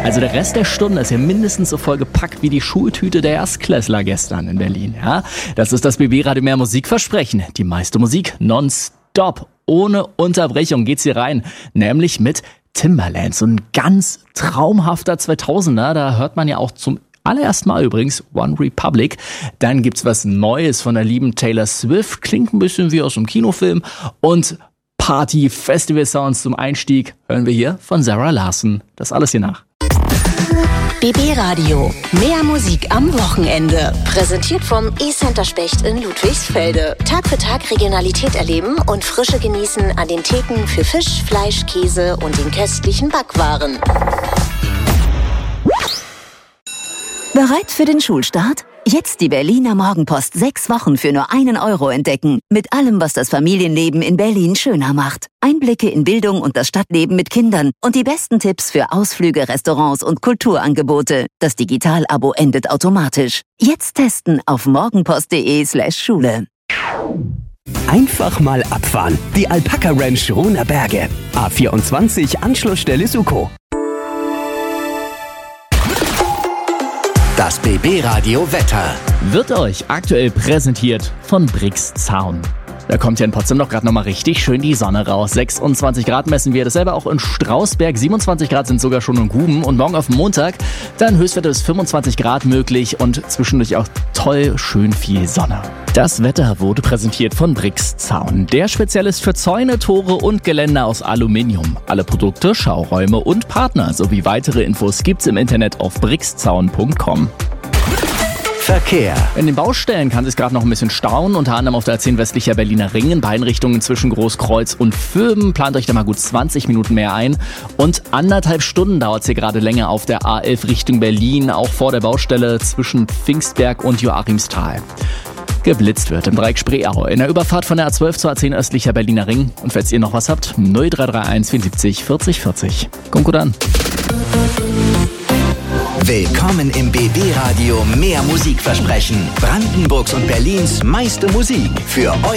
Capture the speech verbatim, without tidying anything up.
Also der Rest der Stunde ist ja mindestens so voll gepackt wie die Schultüte der Erstklässler gestern in Berlin. Ja? Das ist das B B-Radio Mehr Musikversprechen. Die meiste Musik nonstop. Ohne Unterbrechung geht's hier rein. Nämlich mit Timbaland. So ein ganz traumhafter zweitausender. Da hört man ja auch zum allerersten Mal übrigens One Republic. Dann gibt's was Neues von der lieben Taylor Swift. Klingt ein bisschen wie aus einem Kinofilm. Und Party-Festival-Sounds zum Einstieg hören wir hier von Zara Larsson. Das alles hier nach. B B-Radio. Mehr Musik am Wochenende. Präsentiert vom E-Center Specht in Ludwigsfelde. Tag für Tag Regionalität erleben und Frische genießen an den Theken für Fisch, Fleisch, Käse und den köstlichen Backwaren. Bereit für den Schulstart? Jetzt die Berliner Morgenpost sechs Wochen für nur einen Euro entdecken. Mit allem, was das Familienleben in Berlin schöner macht. Einblicke in Bildung und das Stadtleben mit Kindern und die besten Tipps für Ausflüge, Restaurants und Kulturangebote. Das Digital-Abo endet automatisch. Jetzt testen auf morgenpost.de slash Schule. Einfach mal abfahren. Die Alpaka Ranch Ruhner Berge. A vierundzwanzig Anschlussstelle Suko. Das B B-Radio Wetter wird euch aktuell präsentiert von Brix Zaun. Da kommt ja in Potsdam doch gerade nochmal richtig schön die Sonne raus. sechsundzwanzig Grad messen wir, dasselbe auch in Strausberg. siebenundzwanzig Grad sind sogar schon in Guben. Und morgen auf Montag dann Höchstwerte bis fünfundzwanzig Grad möglich und zwischendurch auch toll schön viel Sonne. Das Wetter wurde präsentiert von Brix Zaun, der Spezialist für Zäune, Tore und Geländer aus Aluminium. Alle Produkte, Schauräume und Partner sowie weitere Infos gibt's im Internet auf brixzaun punkt com. Verkehr. In den Baustellen kann es gerade noch ein bisschen stauen, unter anderem auf der A zehn westlicher Berliner Ring in beiden Richtungen zwischen Großkreuz und Vöben. Plant euch da mal gut zwanzig Minuten mehr ein. Und anderthalb Stunden dauert es hier gerade länger auf der A elf Richtung Berlin, auch vor der Baustelle zwischen Pfingstberg und Joachimsthal. Geblitzt wird im Dreieck Spreeau in der Überfahrt von der A zwölf zur A zehn östlicher Berliner Ring. Und falls ihr noch was habt, null drei drei eins vierundsiebzig vierzig vierzig. Kommt gut an. Willkommen im B B-Radio Mehr Musikversprechen. Brandenburgs und Berlins meiste Musik für euch.